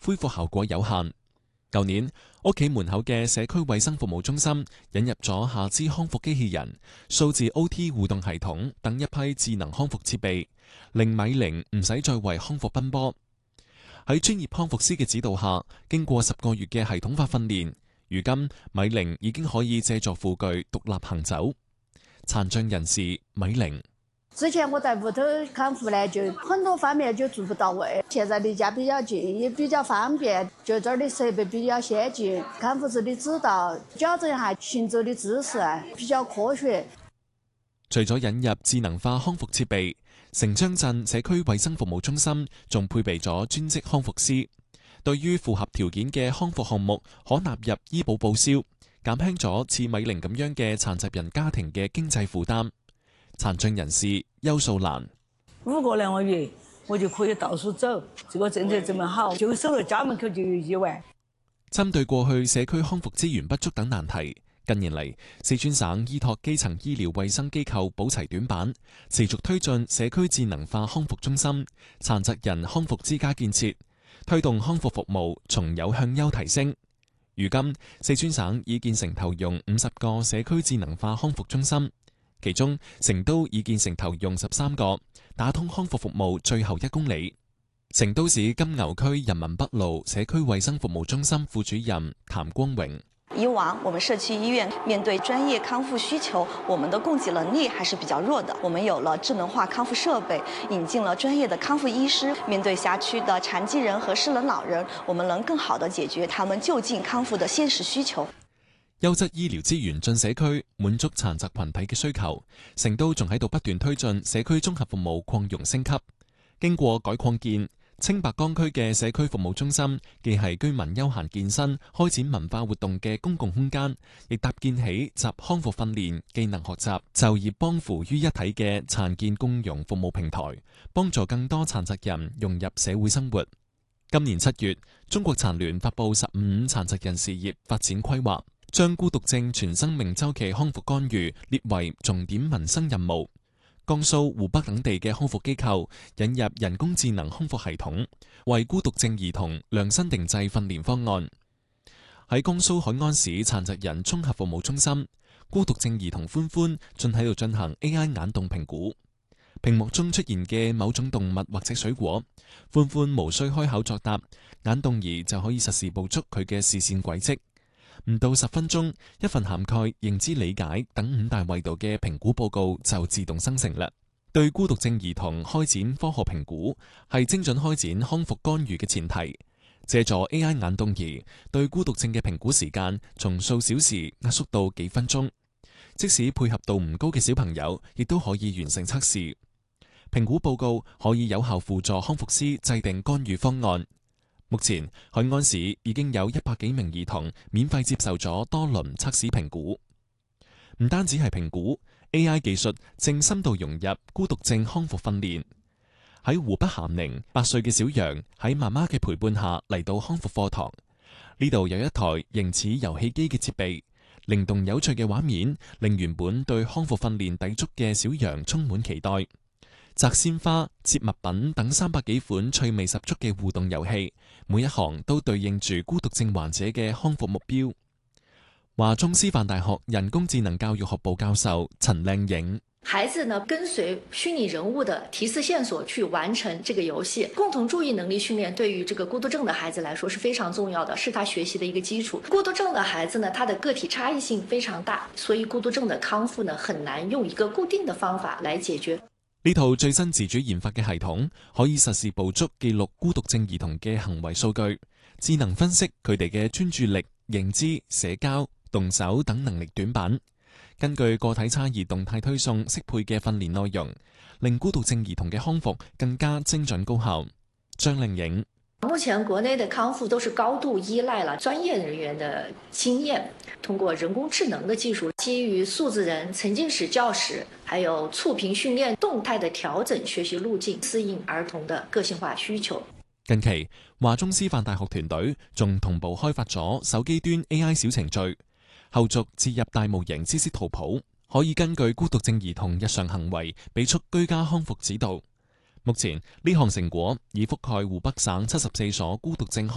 恢復效果有限。舊年，屋企門口嘅社區衛生服務中心引入咗下肢康復機器人、數字 OT 互動系統等一批智能康復設備，令米玲唔使再為康復奔波。喺專業康復師嘅指導下，經過10個月嘅系統化訓練，如今米玲已經可以借助輔具獨立行走。殘障人士米玲。 之前我在屋頭康復呢，就很多方面就做不到位。現在離家比較近，也比較方便，就這兒的設備比較先進，康復師的指導，矯正一下行走的姿勢，比較科學。 除咗引入智能化康復設備，成章鎮社區衛生服務中心仲配備咗專職康復師，對於符合條件嘅康復項目可納入醫保報銷，減輕咗似米玲咁樣嘅殘疾人家庭嘅經濟負擔。殘障人士邱素蘭 5個2個月我就可以到處走，這個政策這麼好，就守到家門口就有1萬。 針對過去社區康復資源不足等難題，近年嚟四川省依託基層醫療衛生機構補齊短板，持續推進社區智能化康復中心、殘疾人康復之家建設，推動康復服務從有向優提升。如今，四川省已建成投用50個社區智能化康復中心。其中，成都已建成投用13個，打通康復服務最後1公里。成都市金牛區人民北路社區衛生服務中心副主任譚光榮： 以往我們社區醫院面對專業康復需求，我們的供給能力還是比較弱的。我們有了智能化康復設備，引進了專業的康復醫師，面對轄區的殘疾人和失能老人，我們能更好地解決他們就近康復的現實需求。 優質醫療資源進社區，滿足殘疾群體嘅需求。成都仲喺度不斷推進社區綜合服務擴容升級。經過改擴建，青白江區嘅社區服務中心既係居民休閒健身、開展文化活動嘅公共空間，亦搭建起集康復訓練、技能學習、就業幫扶於一體嘅殘健共融服務平台，幫助更多殘疾人融入社會生活。今年7月，中國殘聯發布15殘疾人事業發展規劃，將孤獨症全生命週期康復干預列為重點民生任務。江蘇、湖北等地嘅康復機構引入人工智能康復系統，為孤獨症兒童量身定製訓練方案。喺江蘇海安市殘疾人綜合服務中心，孤獨症兒童歡歡正喺度進行 AI 眼動評估。屏幕中出現嘅某種動物或者水果，歡歡無需開口作答，眼動儀就可以實時捕捉佢嘅視線軌跡。唔到10分鐘，一份涵蓋認知理解等5大維度嘅評估報告就自動生成啦。對孤獨症兒童開展科學評估，係精準開展康復干預嘅前提。借助 AI 眼動儀，對孤獨症嘅評估時間從數小時壓縮到幾分鐘，即使配合度唔高嘅小朋友，亦都可以完成測試。評估報告可以有效輔助康復師制定干預方案。目前，海安市已經有100幾名兒童免費接受咗多輪測試評估。唔單止係評估 ，AI 技術正深度融入孤獨症康復訓練。喺湖北咸寧，8歲嘅小楊喺媽媽嘅陪伴下嚟到康復課堂。呢度有一台形似遊戲機嘅設備，靈動有趣嘅畫面令原本對康復訓練抵觸嘅小楊充滿期待。摘鮮花、接物品等300幾款趣味十足嘅互動遊戲，每一行都對應住孤獨症患者嘅康復目標。華中師範大學人工智能教育學部教授陳靚穎： 孩子呢跟隨虛擬人物的提示線索去完成這個遊戲，共同注意能力訓練對於這個孤獨症的孩子來說是非常重要的，是他學習的一個基礎。孤獨症的孩子呢，他的個體差異性非常大，所以孤獨症的康復呢，很難用一個固定的方法來解決。 呢套最新自主研發嘅系統可以實時捕捉記錄孤獨症兒童嘅行為數據，智能分析佢哋嘅專注力、認知、社交、動手等能力短板，根據個體差異動態推送適配嘅訓練內容，令孤獨症兒童嘅康復更加精準高效。張令穎： 目前國內的康復都是高度依賴了專業人員的經驗，通過人工智能的技術，基於數字人、沉浸式教室，還有觸屏訓練，動態的調整學習路徑，適應兒童的個性化需求。 近期，華中師範大學團隊仲同步開發咗手機端 AI 小程序，後續接入大模型知識圖譜，可以根據孤獨症兒童日常行為，俾出居家康復指導。目前呢項成果已覆蓋湖北省74所孤獨症